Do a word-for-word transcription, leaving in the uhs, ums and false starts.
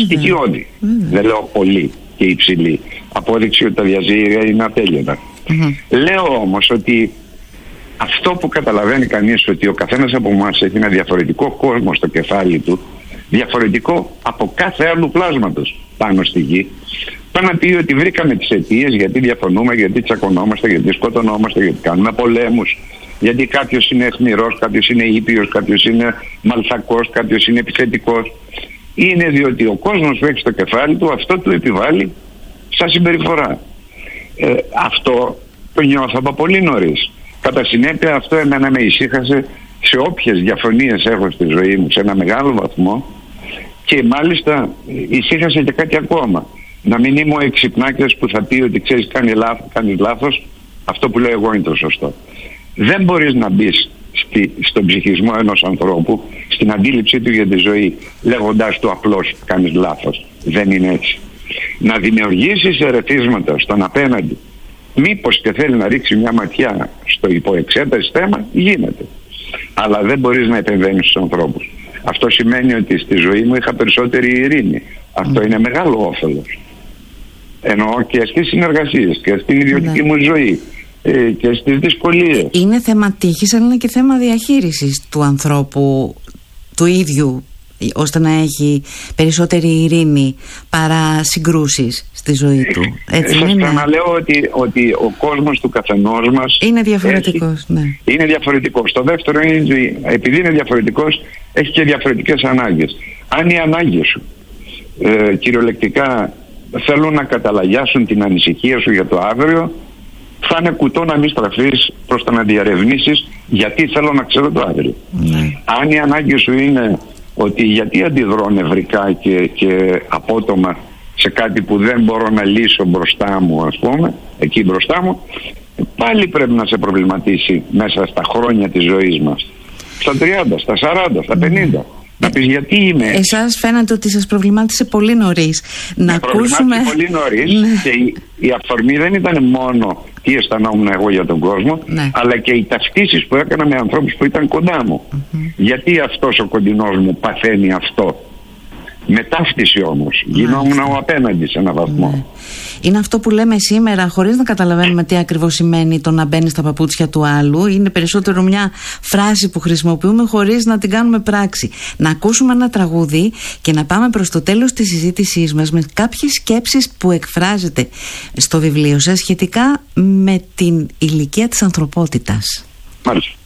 στοιχειώδη. Mm. Δεν λέω πολύ και υψηλή. Απόδειξη ότι τα διαζύγια είναι ατέλειωτα. Mm-hmm. Λέω όμως ότι αυτό που καταλαβαίνει κανείς, ότι ο καθένας από εμάς έχει ένα διαφορετικό κόσμο στο κεφάλι του, διαφορετικό από κάθε άλλου πλάσματος πάνω στη γη, πάει να πει ότι βρήκαμε τις αιτίες γιατί διαφωνούμε, γιατί τσακωνόμαστε, γιατί σκοτωνόμαστε, γιατί κάνουμε πολέμους, γιατί κάποιος είναι αιχμηρός, κάποιος είναι ήπιος, κάποιος είναι μαλθακός, κάποιος είναι επιθετικός. Είναι διότι ο κόσμος που έχει στο κεφάλι του αυτό του επιβάλλει σαν συμπεριφορά. Ε, αυτό το νιώθω από πολύ νωρίς. Κατά συνέπεια αυτό εμένα με ησύχασε σε όποιες διαφωνίες έχω στη ζωή μου σε ένα μεγάλο βαθμό, και μάλιστα ησύχασε και κάτι ακόμα. Να μην είμαι ο εξυπνάκιος που θα πει ότι ξέρεις κάνει λάθος, κάνεις λάθος, αυτό που λέω εγώ είναι το σωστό. Δεν μπορείς να μπεις στη, στον ψυχισμό ενός ανθρώπου, στην αντίληψή του για τη ζωή, λέγοντάς του απλώς κάνεις λάθος. Δεν είναι έτσι. Να δημιουργήσεις ερεθίσματα στον απέναντι, μήπως και θέλει να ρίξει μια ματιά στο υποεξέταση θέμα, γίνεται. Αλλά δεν μπορείς να επεμβαίνεις στους ανθρώπους. Αυτό σημαίνει ότι στη ζωή μου είχα περισσότερη ειρήνη. Αυτό mm. είναι μεγάλο όφελος. Εννοώ και στις συνεργασίες και στην ιδιωτική mm. μου ζωή ε, και στις δυσκολίες. Είναι θέμα τύχης, αλλά είναι και θέμα διαχείρισης του ανθρώπου του ίδιου, ώστε να έχει περισσότερη ειρήνη παρά συγκρούσεις στη ζωή του. Έτσι σας είναι. ξαναλέω ότι, ότι ο κόσμος του καθενός μας είναι διαφορετικός. Έχει, ναι. Είναι διαφορετικός. Το δεύτερο είναι, επειδή είναι διαφορετικός, έχει και διαφορετικές ανάγκες. Αν οι ανάγκες σου ε, κυριολεκτικά θέλουν να καταλαγιάσουν την ανησυχία σου για το αύριο, θα είναι κουτό να μην στραφείς προς το να διαρευνήσεις γιατί θέλω να ξέρω το αύριο. Ναι. Αν η ανάγκη σου είναι ότι γιατί αντιδρώ νευρικά και, και απότομα σε κάτι που δεν μπορώ να λύσω μπροστά μου, ας πούμε, εκεί μπροστά μου, πάλι πρέπει να σε προβληματίσει μέσα στα χρόνια της ζωής μας. Στα τριάντα, στα σαράντα, στα πενήντα. Να πεις γιατί είμαι έτσι. Εσάς φαίνεται ότι σας προβλημάτισε πολύ νωρίς. Να ακούσουμε... πολύ νωρίς και η, η αφορμή δεν ήταν μόνο τι αισθανόμουν εγώ για τον κόσμο, ναι. αλλά και οι ταυτίσεις που έκανα με ανθρώπους που ήταν κοντά μου. Mm-hmm. Γιατί αυτός ο κοντινός μου παθαίνει αυτό. Με ταύτιση όμως. Γινόμουν ο απέναντι σε έναν βαθμό. Ναι. Είναι αυτό που λέμε σήμερα, χωρίς να καταλαβαίνουμε τι ακριβώς σημαίνει το να μπαίνει στα παπούτσια του άλλου. Είναι περισσότερο μια φράση που χρησιμοποιούμε χωρίς να την κάνουμε πράξη. Να ακούσουμε ένα τραγούδι και να πάμε προς το τέλος της συζήτησής μας με κάποιες σκέψεις που εκφράζετε στο βιβλίο σας σχετικά με την ηλικία της ανθρωπότητας. Μάλιστα.